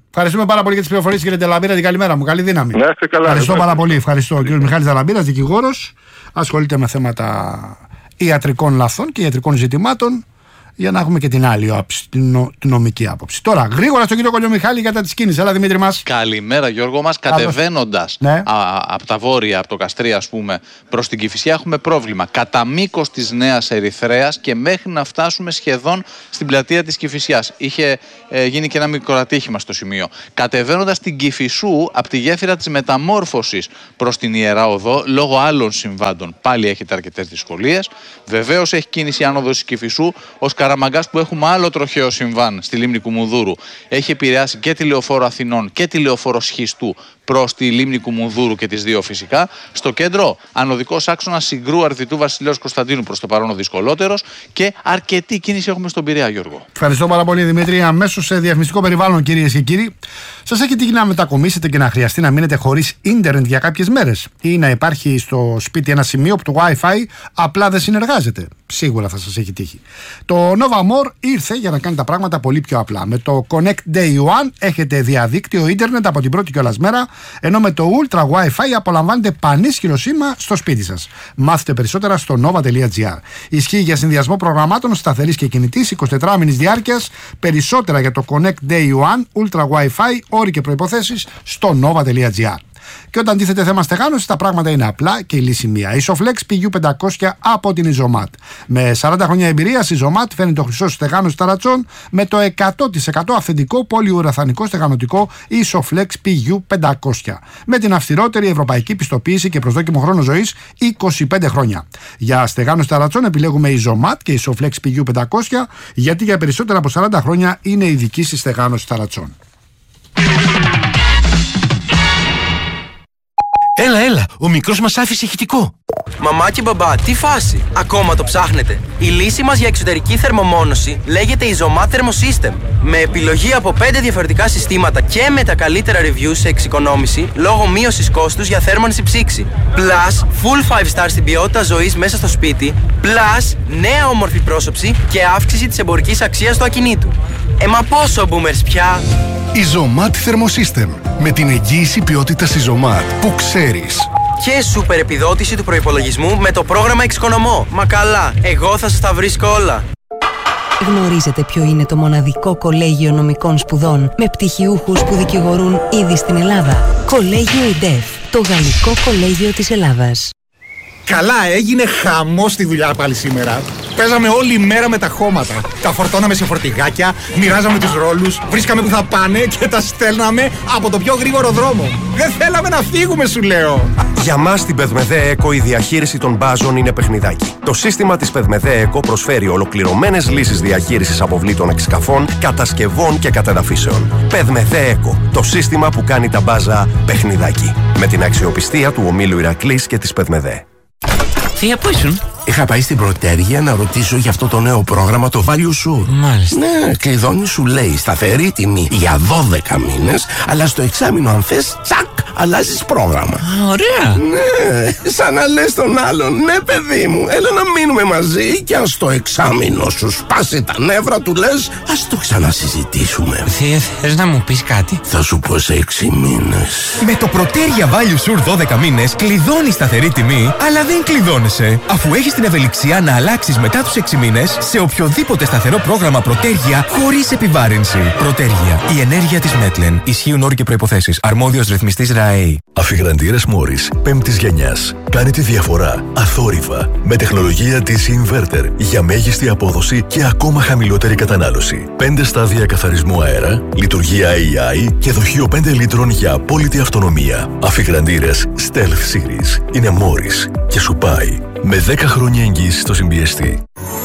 Ευχαριστούμε πάρα πολύ για τις πληροφορίες, κύριε Ντελαμπύρα. Την καλημέρα μου. Καλή δύναμη. Να είστε καλά. Ευχαριστώ πάρα πολύ. Ευχαριστώ. Ο κύριος Μιχάλης Ντελαμπύρας, δικηγόρος, ασχολείται με θέματα ιατρικών λαθών και ιατρικών ζητημάτων, για να έχουμε και την άλλη άποψη, την νομική άποψη. Τώρα, γρήγορα στον κύριο Κολιομιχάλη κατά τη κίνηση. Έλα, Δημήτρη μας. Καλημέρα, Γιώργο μας. Κατεβαίνοντας από τα βόρεια, από το Καστρί, ας πούμε, προς την Κηφισιά, έχουμε πρόβλημα. Κατά μήκος της Νέας Ερυθρέας και μέχρι να φτάσουμε σχεδόν στην πλατεία της Κηφισιάς. Είχε γίνει και ένα μικρό ατύχημα στο σημείο. Κατεβαίνοντας την Κηφισού, από τη γέφυρα της Μεταμόρφωσης προς την Ιερά Οδό, λόγω άλλων συμβάντων, πάλι έχετε αρκετές δυσκολίες. Βεβαίως έχει κίνηση άνοδος της Κηφισού. Ως Καραμαγκάς, που έχουμε άλλο τροχαίο συμβάν στη λίμνη Κουμουνδούρου, έχει επηρεάσει και τη λεωφόρο Αθηνών και τη λεωφόρο Σχιστού προς τη λίμνη Κουμουνδούρου και τις δύο φυσικά. Στο κέντρο, ανωδικός άξονας Συγκρού Αρδιτού Βασιλέως Κωνσταντίνου προς το παρόν ο δυσκολότερος, και αρκετή κίνηση έχουμε στον Πειραιά, Γιώργο. Ευχαριστώ πάρα πολύ, Δημήτρη. Αμέσως σε διαφημιστικό περιβάλλον, κυρίες και κύριοι. Σας έχει τύχει να μετακομίσετε και να χρειαστεί να μείνετε χωρίς ίντερνετ για κάποιες μέρες, ή να υπάρχει στο σπίτι ένα σημείο που το Wi-Fi απλά δεν συνεργάζεται? Σίγουρα θα σας έχει τύχει. Το Nova More ήρθε για να κάνει τα πράγματα πολύ πιο απλά. Με το Connect Day One έχετε διαδίκτυο ίντερνετ από την πρώτη κιόλας μέρα, ενώ με το Ultra Wi-Fi απολαμβάνετε πανίσχυρο σήμα στο σπίτι σας. Μάθετε περισσότερα στο nova.gr. Ισχύει για συνδυασμό προγραμμάτων σταθερής και κινητής 24 μήνης διάρκειας. Περισσότερα για το Connect Day One Ultra Wi-Fi, όροι και προϋποθέσεις στο nova.gr. Και όταν τίθεται θέμα στεγάνωσης, τα πράγματα είναι απλά και η λύση μία. Isoflex PU500 από την Isomat. Με 40 χρόνια εμπειρίας, η Isomat φέρνει το χρυσό στεγάνωση ταρατσών με το 100% αυθεντικό πολυουραθανικό στεγανωτικό Isoflex PU500. Με την αυστηρότερη ευρωπαϊκή πιστοποίηση και προσδόκιμο χρόνο ζωής 25 χρόνια. Για στεγάνωση ταρατσών επιλέγουμε Isomat και Isoflex PU500, γιατί για περισσότερα από 40 χρόνια είναι ειδική στη στεγάνωση ταρατσών. Έλα, ο μικρός μας άφησε ηχητικό. Μαμά και μπαμπά, τι φάση? Ακόμα το ψάχνετε? Η λύση μας για εξωτερική θερμομόνωση λέγεται Isomat Thermosystem. Με επιλογή από 5 διαφορετικά συστήματα και με τα καλύτερα reviews σε εξοικονόμηση λόγω μείωσης κόστους για θέρμανση ψήξη. Plus, full 5 star στην ποιότητα ζωής μέσα στο σπίτι. Plus, νέα όμορφη πρόσωψη και αύξηση της εμπορικής αξίας του ακινήτου. Μα πόσο boomers πια? Isomat Thermosystem. Με την εγγύηση ποιότητας Isomat που ξέρεις. Και σούπερ επιδότηση του προϋπολογισμού με το πρόγραμμα Εξοικονομώ. Μα καλά, εγώ θα σας τα βρίσκω όλα. Γνωρίζετε ποιο είναι το μοναδικό κολέγιο νομικών σπουδών με πτυχιούχους που δικηγορούν ήδη στην Ελλάδα? Κολέγιο ΕΝΤΕΦ, το γαλλικό κολέγιο της Ελλάδας. Καλά, έγινε χαμός στη δουλειά πάλι σήμερα. Παίζαμε όλη μέρα με τα χώματα. Τα φορτώναμε σε φορτηγάκια, μοιράζαμε τους ρόλους, βρίσκαμε που θα πάνε και τα στέλναμε από το πιο γρήγορο δρόμο. Δεν θέλαμε να φύγουμε, σου λέω. Για μας στην Πεδμεδέ Eco η διαχείριση των μπάζων είναι παιχνιδάκι. Το σύστημα της Πεδμεδέ Eco προσφέρει ολοκληρωμένες λύσεις διαχείρισης αποβλήτων εξκαφών, κατασκευών και κατεδαφίσεων. Πεδμεδέ Eco, το σύστημα που κάνει τα μπάζα παιχνιδάκι. Με την αξιοπιστία του ομίλου Ηρακλής και της Πεδμεδέ. Θεία, πού ήσουν? Είχα πάει στην Πρωτέργεια να ρωτήσω για αυτό το νέο πρόγραμμα, το Value Sur. Μάλιστα. Ναι, κλειδώνει, σου λέει σταθερή τιμή για 12 μήνες, αλλά στο εξάμηνο, αν θες, τσακ, αλλάζεις πρόγραμμα. Ωραία. Ναι, σαν να λες τον άλλον, ναι, παιδί μου, έλα να μείνουμε μαζί, και αν στο εξάμηνο σου σπάσει τα νεύρα, του λες, ας το ξανασυζητήσουμε. Θες να μου πεις κάτι? Θα σου πω σε 6 μήνες. Με το Πρωτέργεια Value Sur 12 μήνες κλειδώνεις σταθερή τιμή, αλλά δεν κλειδώνεσαι, αφού έχεις την ευελιξία να αλλάξεις μετά τους 6 μήνες σε οποιοδήποτε σταθερό πρόγραμμα Πρωτέργεια χωρίς επιβάρυνση. Πρωτέργεια. Η ενέργεια της Μέτλεν. Ισχύουν όροι και προϋποθέσεις. Αρμόδιος ρυθμιστής ΡΑΕ. Αφιγραντήρες Μόρις 5ης γενιάς. Κάνει τη διαφορά αθόρυβα με τεχνολογία DC Inverter για μέγιστη απόδοση και ακόμα χαμηλότερη κατανάλωση. 5 στάδια καθαρισμού αέρα, λειτουργία AI και δοχείο 5 λίτρων για απόλυτη αυτονομία. Αφιγραντήρες Stealth Series είναι Μόρις και σου πάει με 10 χρόνια εγγύηση στο συμπιεστή.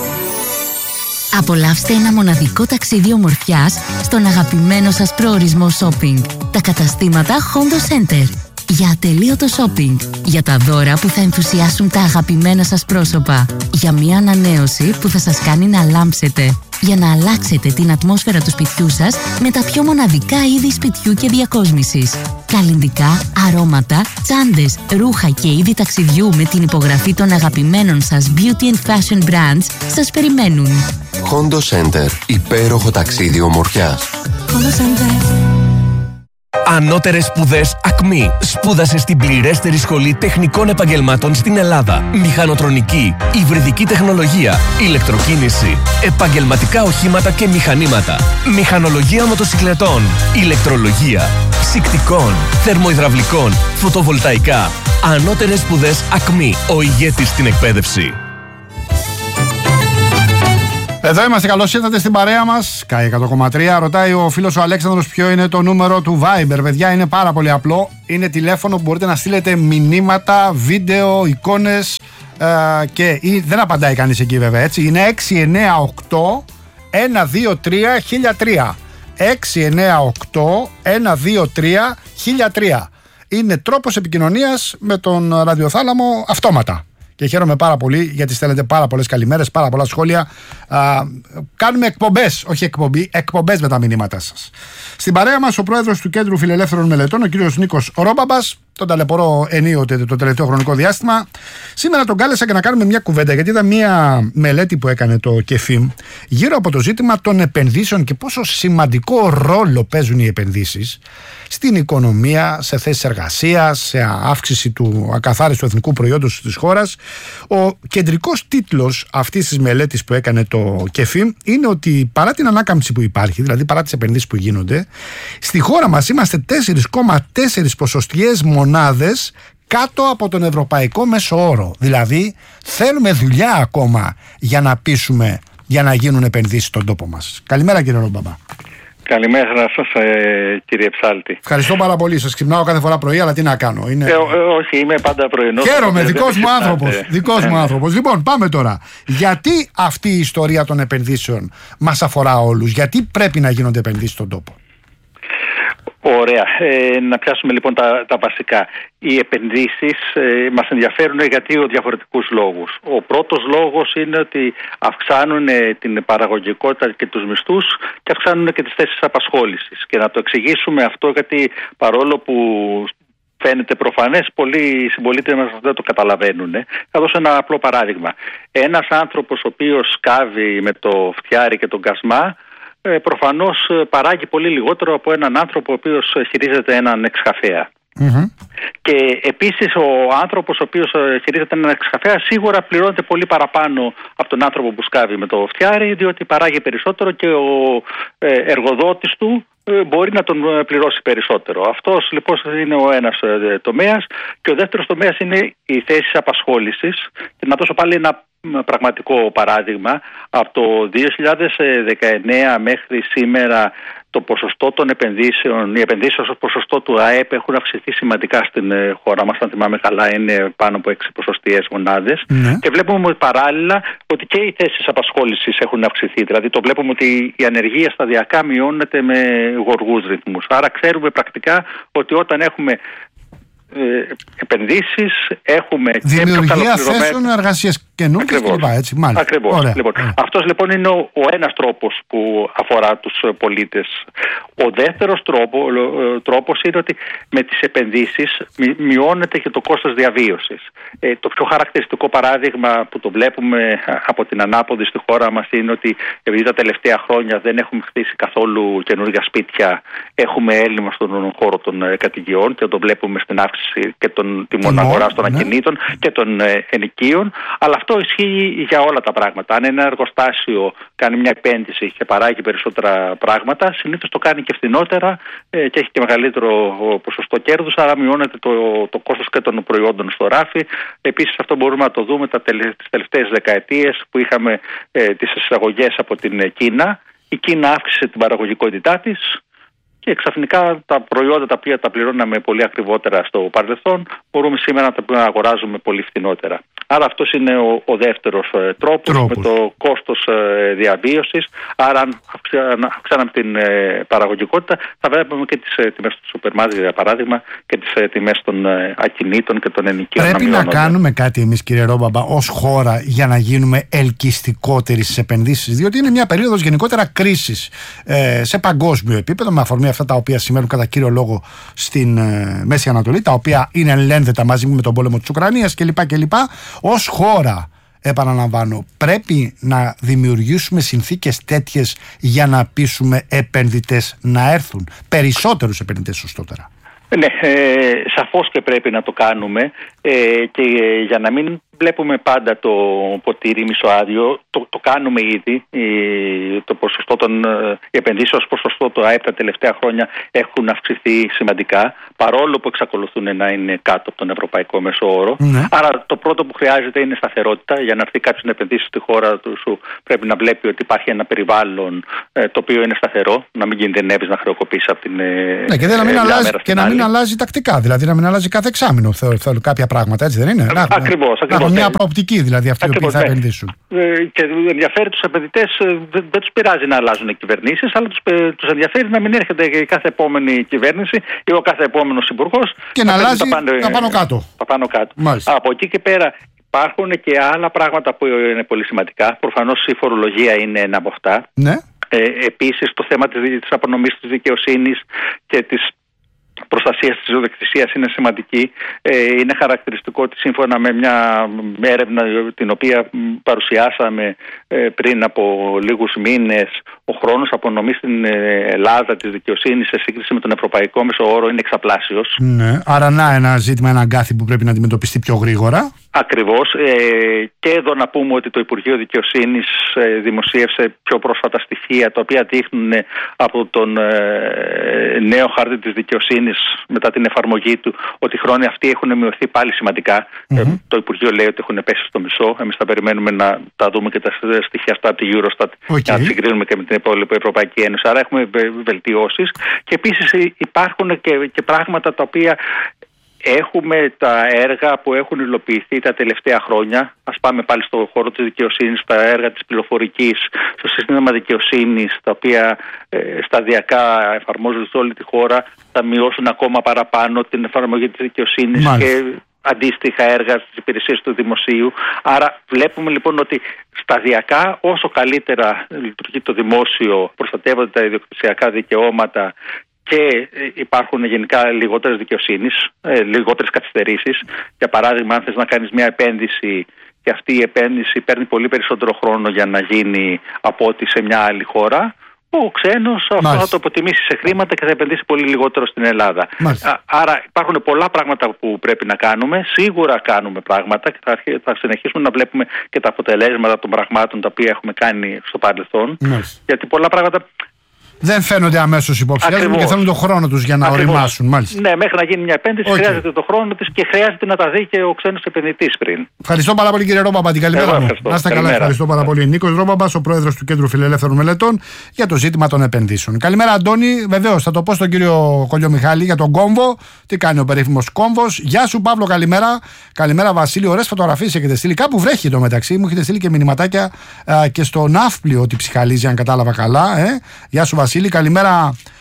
Απολαύστε ένα μοναδικό ταξίδι ομορφιάς στον αγαπημένο σας προορισμό shopping. Τα καταστήματα Hondo Center. Για ατελείωτο shopping. Για τα δώρα που θα ενθουσιάσουν τα αγαπημένα σας πρόσωπα. Για μια ανανέωση που θα σας κάνει να λάμψετε. Για να αλλάξετε την ατμόσφαιρα του σπιτιού σας με τα πιο μοναδικά είδη σπιτιού και διακόσμησης. Καλλυντικά, αρώματα, τσάντες, ρούχα και είδη ταξιδιού με την υπογραφή των αγαπημένων σας beauty and fashion brands σας περιμένουν. Hondo Center. Υπέροχο ταξίδι ομορφιάς. Hondo Center. Ανώτερες σπουδές ΑΚΜΗ. Σπούδασε στην πληρέστερη σχολή τεχνικών επαγγελμάτων στην Ελλάδα. Μηχανοτρονική, υβριδική τεχνολογία, ηλεκτροκίνηση, επαγγελματικά οχήματα και μηχανήματα, μηχανολογία μοτοσικλετών, ηλεκτρολογία, ψυκτικών, θερμοϊδραυλικών, φωτοβολταϊκά. Ανώτερες σπουδές ΑΚΜΗ. Ο ηγέτης στην εκπαίδευση. Εδώ είμαστε, καλώς ήρθατε στην παρέα μας. ΚΑΙ 100,3. Ρωτάει ο φίλος ο Αλέξανδρος ποιο είναι το νούμερο του Viber. Παιδιά, είναι πάρα πολύ απλό. Είναι τηλέφωνο που μπορείτε να στείλετε μηνύματα, βίντεο, εικόνες και δεν απαντάει κανείς εκεί βέβαια, έτσι. Είναι 698 123 1003. 698 123 1003. Είναι τρόπος επικοινωνίας με τον ραδιοθάλαμο αυτόματα. Και χαίρομαι πάρα πολύ γιατί στέλνετε πάρα πολλές καλημέρες, πάρα πολλά σχόλια. Κάνουμε εκπομπές, όχι εκπομπές με τα μηνύματά σας. Στην παρέα μας ο πρόεδρος του Κέντρου Φιλελεύθερων Μελετών, ο κύριος Νίκος Ρόμπαμπας, τον ταλαιπωρώ ενίοτε το τελευταίο χρονικό διάστημα. Σήμερα τον κάλεσα και να κάνουμε μια κουβέντα, γιατί ήταν μια μελέτη που έκανε το ΚΕΦΙΜ γύρω από το ζήτημα των επενδύσεων και πόσο σημαντικό ρόλο παίζουν οι επενδύσεις στην οικονομία, σε θέσεις εργασίας, σε αύξηση του ακαθάριστου εθνικού προϊόντος της χώρας. Ο κεντρικός τίτλος αυτής της μελέτης που έκανε το ΚΕΦΙΜ είναι ότι παρά την ανάκαμψη που υπάρχει, δηλαδή παρά τις επενδύσεις που γίνονται, στη χώρα μας είμαστε 4,4 ποσοστιαίες μονάδες κάτω από τον ευρωπαϊκό μέσο όρο. Δηλαδή θέλουμε δουλειά ακόμα για να πείσουμε, για να γίνουν επενδύσεις στον τόπο μας. Καλημέρα κύριε Ρόμπαμπα. Καλημέρα σας κύριε Ψάλτη. Ευχαριστώ πάρα πολύ. Σας ξυπνάω κάθε φορά πρωί, αλλά τι να κάνω. Όχι, είμαι πάντα πρωινός. Χαίρομαι, δικός μου άνθρωπος. Λοιπόν, πάμε τώρα. Γιατί αυτή η ιστορία των επενδύσεων μας αφορά όλους? Γιατί πρέπει να γίνονται επενδύσεις στον τόπο? Ωραία. Να πιάσουμε λοιπόν τα βασικά. Οι επενδύσεις μας ενδιαφέρουν για δύο διαφορετικούς λόγους. Ο πρώτος λόγος είναι ότι αυξάνουν την παραγωγικότητα και τους μισθούς και αυξάνουν και τις θέσεις απασχόλησης. Και να το εξηγήσουμε αυτό, γιατί παρόλο που φαίνεται προφανές, πολλοί συμπολίτες μας δεν το καταλαβαίνουν. Θα δώσω ένα απλό παράδειγμα. Ένας άνθρωπος ο οποίος σκάβει με το φτιάρι και τον κασμά, προφανώς παράγει πολύ λιγότερο από έναν άνθρωπο ο οποίος χειρίζεται έναν εξκαφέα. Και επίσης ο άνθρωπος ο οποίος χειρίζεται έναν εξκαφέα σίγουρα πληρώνεται πολύ παραπάνω από τον άνθρωπο που σκάβει με το φτιάρι, διότι παράγει περισσότερο και ο εργοδότης του μπορεί να τον πληρώσει περισσότερο. Αυτός λοιπόν είναι ο ένας τομέας. Και ο δεύτερος τομέας είναι οι θέσεις απασχόλησης. Και να δώσω πάλι ένα πραγματικό παράδειγμα. Από το 2019 μέχρι σήμερα το ποσοστό των επενδύσεων, οι επενδύσεις ως ποσοστό του ΑΕΠ έχουν αυξηθεί σημαντικά στην χώρα μας. Αν θυμάμαι καλά, είναι πάνω από 6 ποσοστιαίες μονάδες. Και βλέπουμε παράλληλα ότι και οι θέσεις απασχόλησης έχουν αυξηθεί. Δηλαδή το βλέπουμε ότι η ανεργία σταδιακά μειώνεται με γοργούς ρυθμούς. Άρα ξέρουμε πρακτικά ότι όταν έχουμε επενδύσεις, έχουμε δημιουργία θέσεων εργασίας καινούργιες κλπ. Ακριβώς. Λοιπόν, αυτός λοιπόν είναι ο ένας τρόπος που αφορά τους πολίτες. Ο δεύτερος τρόπος είναι ότι με τις επενδύσεις μειώνεται και το κόστος διαβίωσης. Το πιο χαρακτηριστικό παράδειγμα που το βλέπουμε από την ανάποδη στη χώρα μας είναι ότι επειδή τα τελευταία χρόνια δεν έχουμε χτίσει καθόλου καινούργια σπίτια, έχουμε έλλειμμα στον χώρο των κατοικιών και το βλέπουμε στην αύξηση και των τιμών αγοράς των ακινήτων και των ενοικίων. Αλλά αυτό ισχύει για όλα τα πράγματα. Αν ένα εργοστάσιο κάνει μια επένδυση και παράγει περισσότερα πράγματα, συνήθως το κάνει και φθηνότερα και έχει και μεγαλύτερο ποσοστό κέρδους, άρα μειώνεται το κόστος και των προϊόντων στο ράφι. Επίσης αυτό μπορούμε να το δούμε τις τελευταίες δεκαετίες που είχαμε τις εισαγωγές από την Κίνα. Η Κίνα αύξησε την παραγωγικότητά της και ξαφνικά τα προϊόντα τα οποία τα πληρώναμε πολύ ακριβότερα στο παρελθόν, μπορούμε σήμερα να τα αγοράζουμε πολύ φθηνότερα. Άρα αυτός είναι ο δεύτερος τρόπος με το κόστος διαβίωσης. Άρα αν αυξάναμε την παραγωγικότητα, θα βλέπουμε και τις τιμές του σούπερ μάρκετ, για παράδειγμα, και τις τιμές των ακινήτων και των ενοικίων. Πρέπει να κάνουμε κάτι εμείς, κύριε Ρόμπαμπα, ως χώρα για να γίνουμε ελκυστικότεροι στις επενδύσεις, διότι είναι μια περίοδος γενικότερα κρίσης σε παγκόσμιο επίπεδο, με αφορμή αυτά τα οποία σημαίνουν κατά κύριο λόγο στην Μέση Ανατολή, τα οποία είναι ελένδετα μαζί με τον πόλεμο της Ουκρανίας κλπ. Ως χώρα επαναλαμβάνω, πρέπει να δημιουργήσουμε συνθήκες τέτοιες για να πείσουμε επενδυτές να έρθουν, περισσότερους επενδυτές σωστότερα? Ναι, σαφώς και πρέπει να το κάνουμε και για να μην βλέπουμε πάντα το ποτήρι μισοάδιο, το κάνουμε ήδη. Το ποσοστό οι επενδύσεις ως ποσοστό το ΑΕΠ τα τελευταία χρόνια έχουν αυξηθεί σημαντικά, παρόλο που εξακολουθούν να είναι κάτω από τον ευρωπαϊκό μέσο όρο. Άρα το πρώτο που χρειάζεται είναι σταθερότητα. Για να έρθει κάποιος να επενδύσει στη χώρα του, πρέπει να βλέπει ότι υπάρχει ένα περιβάλλον το οποίο είναι σταθερό, να μην κινδυνεύει να χρεοκοπήσει από την. Ναι, και να μην αλλάζει τακτικά, δηλαδή να μην αλλάζει κάθε εξάμηνο. Θέλω κάποια πράγματα, έτσι δεν είναι? Ακριβώς. Μια προοπτική δηλαδή αυτοί οι οποίοι θα επενδύσουν. Και ενδιαφέρει τους επενδυτές, δεν τους πειράζει να αλλάζουν οι κυβερνήσεις, αλλά τους ενδιαφέρει να μην έρχεται η κάθε επόμενη κυβέρνηση ή ο κάθε επόμενος υπουργός και να αλλάζει τα πάνω κάτω. Από εκεί και πέρα υπάρχουν και άλλα πράγματα που είναι πολύ σημαντικά. Προφανώς η φορολογία είναι ένα από αυτά. Ναι. Επίσης το θέμα της απονομής της δικαιοσύνης και της προστασία της ιδιοκτησίας είναι σημαντική. Είναι χαρακτηριστικό ότι σύμφωνα με μια έρευνα την οποία παρουσιάσαμε πριν από λίγους μήνες, ο χρόνος απονομής στην Ελλάδα της δικαιοσύνης σε σύγκριση με τον ευρωπαϊκό μέσο όρο είναι εξαπλάσιος. Ναι, άρα ένα ζήτημα, ένα αγκάθι που πρέπει να αντιμετωπιστεί πιο γρήγορα. Ακριβώς. Και εδώ να πούμε ότι το Υπουργείο Δικαιοσύνης δημοσίευσε πιο πρόσφατα στοιχεία τα οποία δείχνουν από τον νέο χάρτη της δικαιοσύνης μετά την εφαρμογή του ότι οι χρόνοι αυτοί έχουν μειωθεί πάλι σημαντικά. Το Υπουργείο λέει ότι έχουν πέσει στο μισό. Εμείς θα περιμένουμε να τα δούμε και τα στοιχεία αυτά από τη Eurostat για να τα συγκρίνουμε και με την υπόλοιπη Ευρωπαϊκή Ένωση. Άρα έχουμε βελτιώσεις και επίσης υπάρχουν και πράγματα τα οποία. Έχουμε τα έργα που έχουν υλοποιηθεί τα τελευταία χρόνια. Ας πάμε πάλι στο χώρο της δικαιοσύνης, τα έργα της πληροφορικής, στο σύστημα δικαιοσύνης, τα οποία σταδιακά εφαρμόζονται σε όλη τη χώρα, θα μειώσουν ακόμα παραπάνω την εφαρμογή της δικαιοσύνης και αντίστοιχα έργα στις υπηρεσίες του δημοσίου. Άρα βλέπουμε λοιπόν ότι σταδιακά όσο καλύτερα λειτουργεί το δημόσιο, προστατεύονται τα ιδιοκτησιακά δικαιώματα και υπάρχουν γενικά λιγότερες δικαιοσύνης, λιγότερες καθυστερήσεις. Για παράδειγμα, αν θες να κάνεις μια επένδυση και αυτή η επένδυση παίρνει πολύ περισσότερο χρόνο για να γίνει από ό,τι σε μια άλλη χώρα, ο ξένος αυτό θα το αποτιμήσει σε χρήματα και θα επενδύσει πολύ λιγότερο στην Ελλάδα. Άρα υπάρχουν πολλά πράγματα που πρέπει να κάνουμε. Σίγουρα κάνουμε πράγματα και θα συνεχίσουμε να βλέπουμε και τα αποτελέσματα των πραγμάτων τα οποία έχουμε κάνει στο παρελθόν. Γιατί πολλά πράγματα δεν φαίνονται αμέσως υποψιάζονται και θέλουν τον χρόνο τους για να οριμάσουν. Μάλιστα. Ναι, μέχρι να γίνει μια επένδυση χρειάζεται τον χρόνο της και χρειάζεται να τα δει και ο ξένος επενδυτής πριν. Ευχαριστώ πάρα πολύ, κύριε Ρόμπαμπα. Την καλημέρα μου. Να είστε καλά. Ευχαριστώ πάρα πολύ. Νίκος Ρόμπαμπας, ο πρόεδρος του Κέντρου Φιλελεύθερων Μελετών, για το ζήτημα των επενδύσεων. Καλημέρα, Αντώνη. Βεβαίως, θα το πω στον κύριο Κολιομιχάλη για τον κόμβο. Τι κάνει ο περίφημος κόμβος. Γεια σου, Παύλο, καλημέρα. Καλημέρα, Βασίλη. Ωραίες φωτογραφίες έχετε στείλει. Κάπου βρέχει το μεταξύ. Μου έχετε στείλει και μηνυματάκια και στο ναύπλιο ότι ψυχαλίζει, αν κατάλαβα καλά. Γεια σου, Βασίλη. Καλημέρα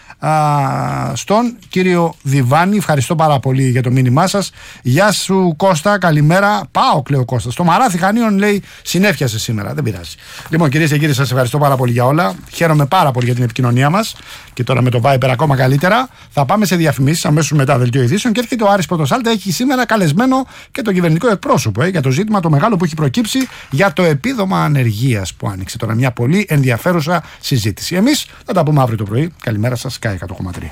στον κύριο Διβάνη, ευχαριστώ πάρα πολύ για το μήνυμά σας. Γεια σου, Κώστα, καλημέρα. Πάω, κλαίω Κώστα. Στο Μαράθι Χανίων λέει συνέφιασε σήμερα, δεν πειράζει. Λοιπόν, κυρίες και κύριοι, σας ευχαριστώ πάρα πολύ για όλα. Χαίρομαι πάρα πολύ για την επικοινωνία μας και τώρα με το Viber ακόμα καλύτερα. Θα πάμε σε διαφημίσεις αμέσως μετά δελτίο ειδήσεων και έρχεται ο Άρης Πρωτοσάλτα. Έχει σήμερα καλεσμένο και τον κυβερνητικό εκπρόσωπο για το ζήτημα το μεγάλο που έχει προκύψει για το επίδομα ανεργίας που άνοιξε τώρα. Μια πολύ ενδιαφέρουσα συζήτηση. Εμείς θα τα πούμε αύριο το πρωί. Καλημέρα σας, Sky 100,3.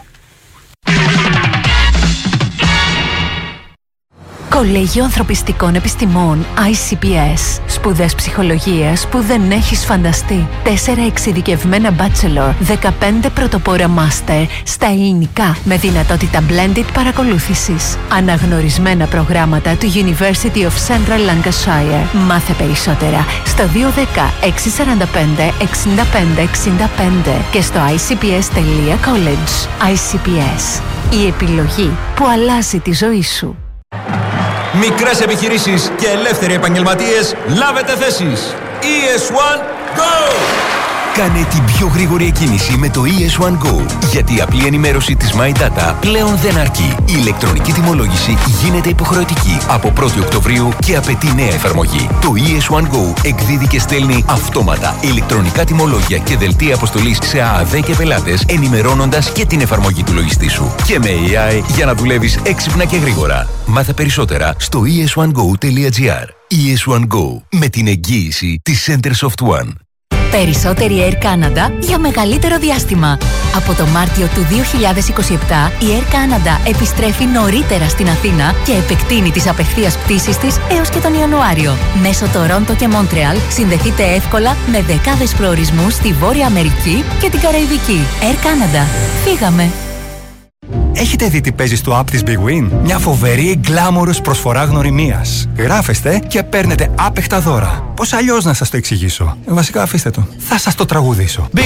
Κολέγιο Ανθρωπιστικών Επιστημών ICPS. Σπουδές ψυχολογίας που δεν έχεις φανταστεί. 4 εξειδικευμένα bachelor, 15 πρωτοπόρα master στα ελληνικά με δυνατότητα blended παρακολούθησης. Αναγνωρισμένα προγράμματα του University of Central Lancashire. Μάθε περισσότερα στο 210 645 65 65 και στο icps.college. ICPS. Η επιλογή που αλλάζει τη ζωή σου. Μικρές επιχειρήσεις και ελεύθεροι επαγγελματίες, λάβετε θέσεις. ES1 Go! Κάνε την πιο γρήγορη εκκίνηση με το ES1 Go. Γιατί η απλή ενημέρωση της My Data πλέον δεν αρκεί. Η ηλεκτρονική τιμολόγηση γίνεται υποχρεωτική από 1η Οκτωβρίου και απαιτεί νέα εφαρμογή. Το ES1 Go εκδίδει και στέλνει αυτόματα ηλεκτρονικά τιμολόγια και δελτία αποστολής σε ΑΑΔ και πελάτες, ενημερώνοντας και την εφαρμογή του λογιστή σου. Και με AI για να δουλεύεις έξυπνα και γρήγορα. Μάθε περισσότερα στο es1go.gr. ES1 Go με την εγγύηση της Centersoft One. Περισσότερη Air Canada για μεγαλύτερο διάστημα. Από το Μάρτιο του 2027 η Air Canada επιστρέφει νωρίτερα στην Αθήνα και επεκτείνει τις απευθείας πτήσεις της έως και τον Ιανουάριο. Μέσω Τορόντο και Μόντρεαλ συνδεθείτε εύκολα με δεκάδες προορισμούς στη Βόρεια Αμερική και την Καραϊβική. Air Canada. Φύγαμε! Έχετε δει τι παίζει στο app της Big Win? Μια φοβερή γκλάμορος προσφορά γνωριμίας. Γράφεστε και παίρνετε άπεχτα δώρα. Πώς αλλιώς να σας το εξηγήσω? Βασικά αφήστε το. Θα σας το τραγουδήσω.